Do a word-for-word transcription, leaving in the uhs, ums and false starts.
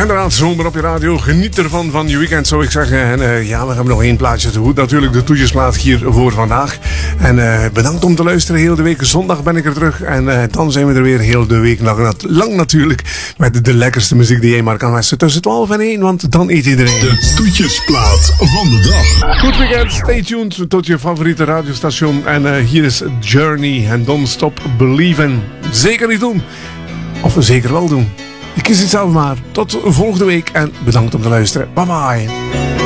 inderdaad, zomer op je radio. Geniet ervan van je weekend, zou ik zeggen. En uh, ja, we hebben nog één plaatje te goed. Natuurlijk de toetjesplaat hier voor vandaag. En uh, bedankt om te luisteren heel de week. Zondag ben ik er terug. En uh, dan zijn we er weer heel de week lang, lang natuurlijk. Met de lekkerste muziek die je maar kan luisteren. Tussen twaalf en één, want dan eet iedereen. De toetjesplaat van de dag. Goed weekend, stay tuned tot je favoriete radiostation. En uh, hier is Journey en Don't Stop Believing. Zeker niet doen. Of zeker wel doen. Je kiest het zelf maar. Tot volgende week en bedankt om te luisteren. Bye bye.